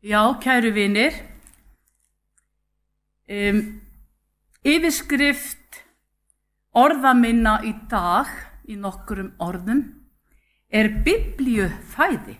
Já, kæru vinir, yfirskrift orða minna í dag í nokkrum orðum biblíufæði.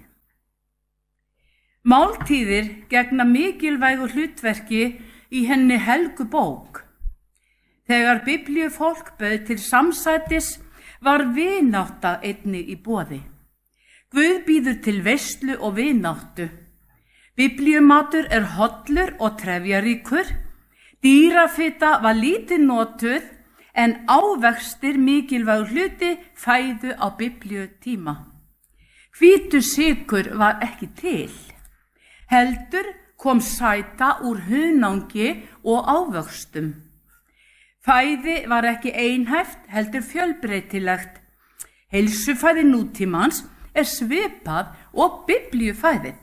Máltíðir gegna mikilvægu hlutverki í henni helgu bók. Þegar biblíufólk bauð til samsætis var vinátta einnig í boði. Guð býður til veislu og vináttu. Biblíumatur hollur og trefjaríkur, dýrafita var lítið notuð en ávextir mikilvægur hluti fæðu á biblíutíma. Hvítur sykur var ekki til, heldur kom sæta úr hunangi og ávöxtum. Fæði var ekki einhæft, heldur fjölbreytilegt. Heilsufæði nútímans svipað og biblíufæðið.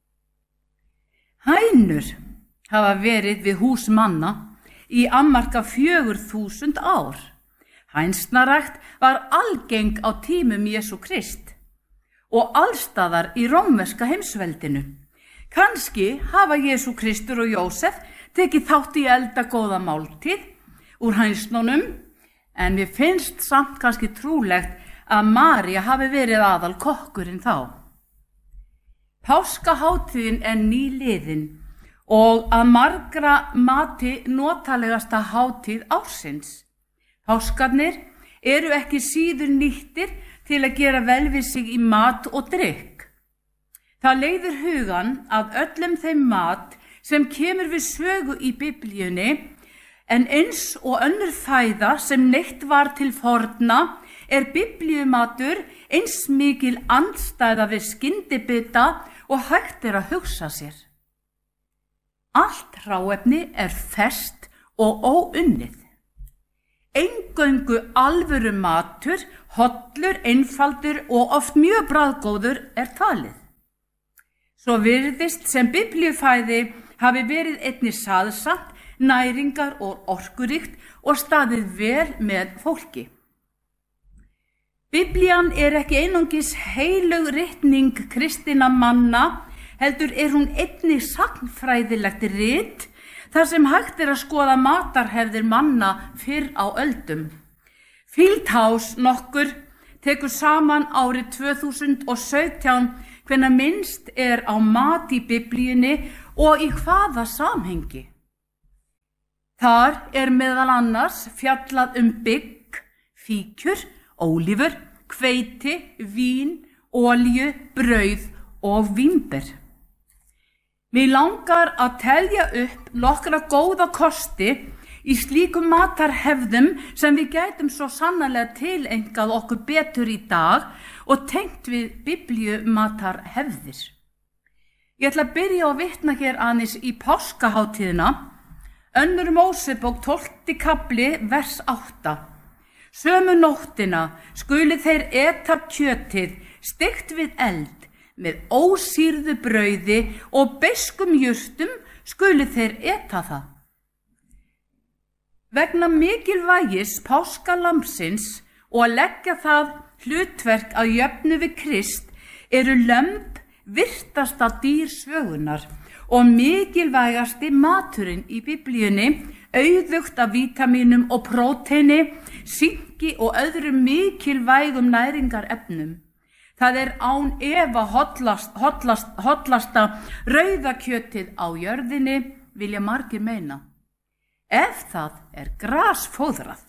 Hænur hafa verið við hús manna í ammarka 4000 ár. Hænsnarækt var algeng á tímum Jesú Krist og allstaðar í rómverska heimsveldinu. Kannski hafa Jesú Kristur og Jósef tekið þátt í eldagóða máltíð úr hænsnunum, en mér finnst samt kannski trúlegt að María hafi verið aðal kokkurinn þá. Páskahátíðin nýliðin og að margra mati notalegasta hátíð ársins. Páskarnir ekki síður nýttir til að gera vel við sig í mat og drykk. Það leiðir hugan að öllum þeim mat sem kemur við sögu í biblíunni, en eins og önnur fæða sem neytt var til forna biblíumatur eins mikil andstæða við skyndibita og hægt að hugsa sér. Allt hráefni ferskt og óunnið. Eingöngu alvöru matur, hollur, einfaldur og oft mjög bragðgóður talið. Svo virðist sem biblíufæði hafi verið einnig saðsamt, næringar og orkuríkt og staðið vel með fólki. Biblían ekki einungis heilög ritning kristinna manna, heldur hún einnig sagnfræðilegt rit þar sem hægt að skoða matarhefðir manna fyrr á öldum. Fieldhouse nokkur tekur saman árið 2017 hvenær minnst á mat í biblíunni og í hvaða samhengi. Þar meðal annars fjallað bygg, fíkjur, ólívur, hveiti, vín, olíu, brauð og vínber. Mig langar að telja upp nokkra góða kosti í slíkum matarhefðum sem við gætum svo sannarlega tileinkað okkur betur í dag og tengt við biblíumatarhefðir. Ég ætla að byrja að vitna hér aðeins í páskahátíðina, önnur Mósebók 12. kafli, vers 8. Sömu nóttina skulu þeir eta kjötið steikt við eld, með ósýrðu brauði og beiskum jurtum skulu þeir eta það. Vegna mikilvægis páskalambsins og að leggja það hlutverk að jöfnu við Krist lömb virtasta dýr sögunar og mikilvægasti maturinn í biblíunni, auðugt af vítamínum og próteini, synki og öðrum mikilvægum næringarefnum. Það án efa hollasta rauðakjötið á jörðinni, vilja margir meina, ef það grasfóðrað.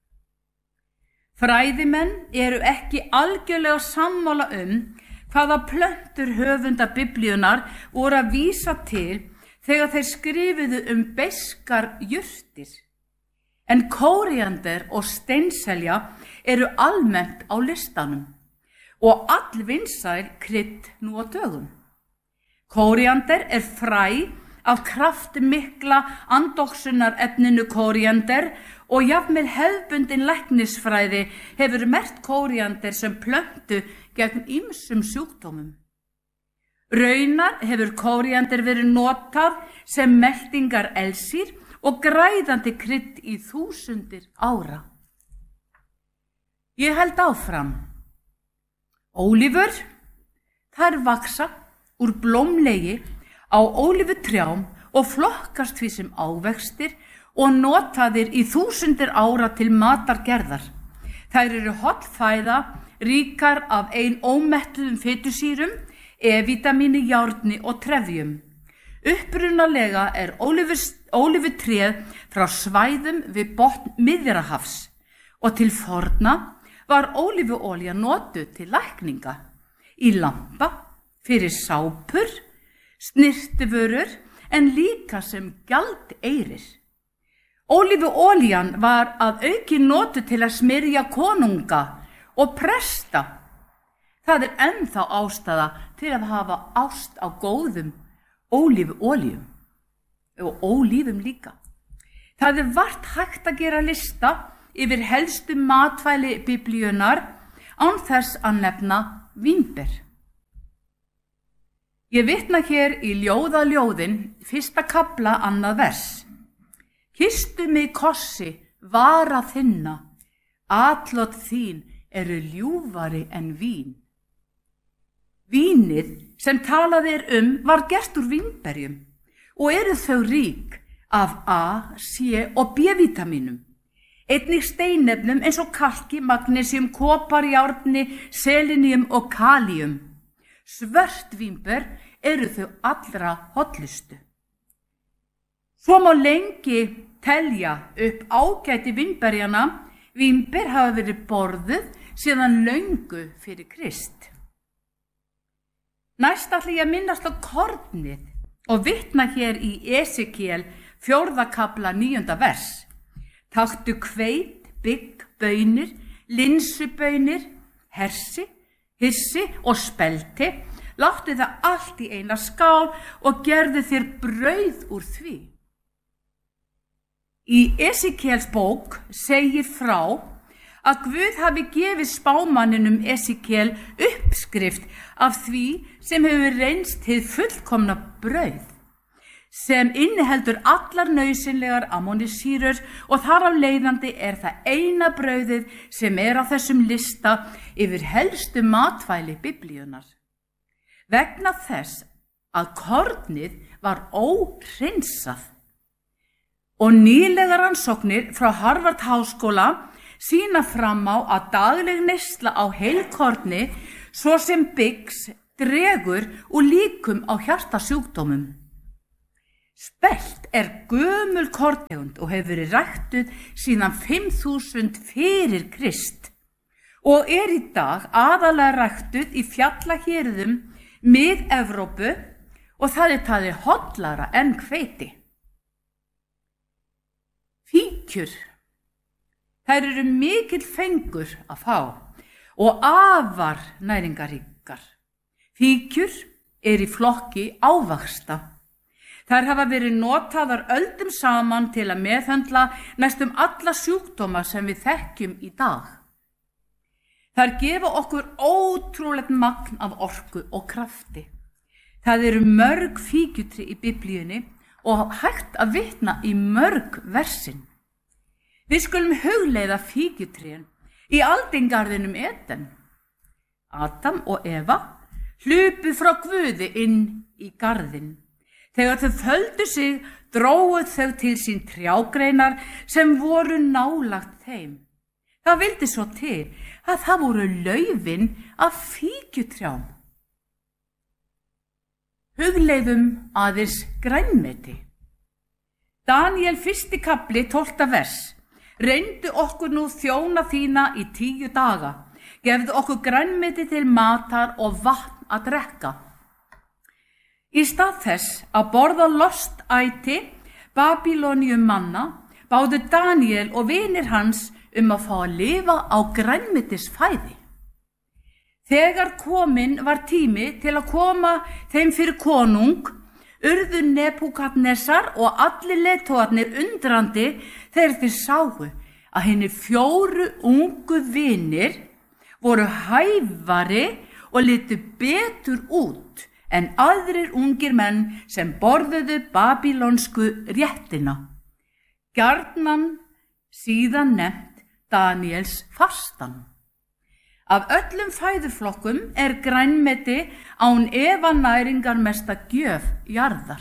Fræðimenn ekki algjörlega sammála hvaða plöntur höfundar biblíunnar voru að vísa til þegar þeir skrifuðu beiskar jurtir. En kóríander og steinselja almennt á listanum og allvinsæl krydd nú á dögum. Kóríander fræ af kraftmikla andoxunarefninu kóríander og jafnvel hefðbundin læknisfræði hefur merkt kóríander sem plöntu gegn ýmsum sjúkdómum. Raunar hefur kóríander verið notað sem meltingar elsýr og græðandi krydd í þúsundir ára. Ég held áfram. Ólívur, þær vaxa úr blómlegi á ólífutrjám og flokkast því sem ávextir og notaðir í þúsundir ára til matargerðar. Þær eru holl fæða, ríkar af ómettuðum fitusýrum, E-vítamíni, járni og trefjum. Upprunalega ólífutréð frá svæðum við botn Miðjarðarhafs og til forna var ólífuolía notuð til lækninga, í lampa, fyrir sápur, snyrtivörur en líka sem gjaldeyrir. Ólífuolían var að auki notuð til að smyrja konunga og presta. Það er ennþá ástæða til að hafa ást á góðum ólífuolíum og ólífum líka. Það er vart hægt að gera lista yfir helstu matvæli Biblíunnar án þess að nefna vínber. Ég vitna hér í ljóðaljóðin, 1. kafla, 2. vers. Kysstu mig kossi, vara þinna, atlot þín eru ljúfari en vín. Vínið sem talað er var gert úr vínberjum og eru þau rík af A, C og B-vítamínum. Einnig steinefnum eins og kalki, magnesium, kopar, járni, selenium og kalíum. Svört vínber eru þau allra hollustu. Svo má lengi telja upp ágæti vínberjana. Vínber hafa verið borðuð síðan löngu fyrir Krist. Næst ætla ég að minnast á kornið og vitna hér í Esekiel 4. kafla 9. vers. Taktu hveit, bygg, baunir, linsubaunir, hirsi og spelti, láttu það allt í eina skál og gerðu þér brauð úr því. Í Esekiels bók segir frá að Guð hafi gefið spámanninum Esekiel uppskrift af því sem hefur reynst hið fullkomna brauð, sem inniheldur allar nauðsynlegar amínósýrur og þar af leiðandi er það eina brauðið sem er á þessum lista yfir helstu matvæli Biblíunnar. Vegna þess að kornið var óhreinsað. Og nýlegar rannsóknir frá Harvard Háskóla sýna fram á að dagleg neysla á heilkorni, svo sem byggs, dregur úr líkum á hjartasjúkdómum. Spelt er gömul korntegund og hefur verið ræktuð síðan 5000 fyrir Krist og er í dag aðalega ræktuð í fjallahérðum Mið-Evrópu og það er talið hollara en hveiti. Fíkjur. Þær eru mikill fengur að fá og afar næringaríkar. Fíkjur í flokki ávaxta. Þær hafa verið notaðar öldum saman til að meðhöndla næstum alla sjúkdóma sem við þekkjum í dag. Þær gefa okkur ótrúlegt magn af orku og krafti. Það eru mörg fíkjutrí í Biblíunni og hægt að vitna í mörg versin. Við skulum hugleiða fíkjutrén í aldingarðinum Eden. Adam og Eva hlupu frá Guði inn í garðinn. Þegar þau földu sig, drógu þau til sín trjágreinar sem voru nálægt þeim. Það vildi svo til að það voru laufin af fíkjutrjám. Hugleiðum aðeins grænmeti. Daniel 1. kafli 12. vers. Reyndu okkur nú þjóna þína í 10 daga. Gefðu okkur grænmeti til matar og vatn að drekka. Í stað þess að borða lostæti Babýloníu manna báðu Daniel og vinir hans að fá að lifa á grænmetisfæði. Þegar kominn var tími til að koma þeim fyrir konung, urðu Nebúkadnesar og allir leiðtogarnir undrandi þegar þeir sáu að hinir 4 ungu vinir voru hæfari og litu betur út en aðrir ungir menn sem borðuðu babýlonsku réttina. Gjarnan síðan nefnt Daniels fastan. Af öllum fæðuflokkum grænmeti án efa næringarmesta gjöf jarðar.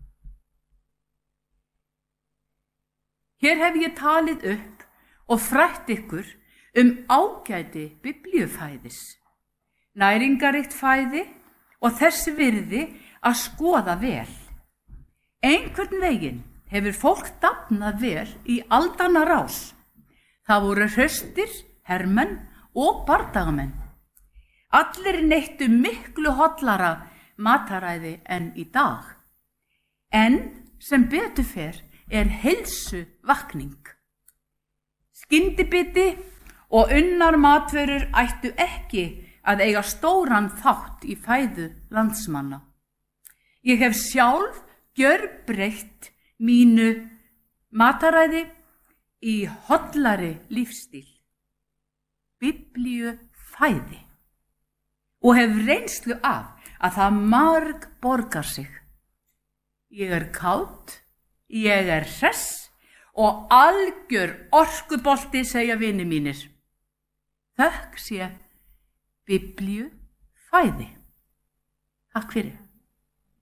Hér hef ég talið upp og frætt ykkur ágæti biblíufæðis, næringaríkt fæði og þess virði að skoða vel. Einhvern veginn hefur fólk dafnað vel í aldanna rás. Það voru hraustir, hermenn og bardagamenn. Allir neyttu miklu hollara mataræði en í dag. En sem betur fer heilsu vakning. Skyndibiti og unnar matvörur ættu ekki að eiga stóran þátt í fæðu landsmanna. Ég hef sjálf gjörbreytt mínu mataræði í hollari lífstíl, biblíufæði, og hef reynslu af að það marg borgar sig. Ég kát, ég hress og algjör orkubolti, segja vinir mínir. Þökk sé biblíufæði. Takk fyrir.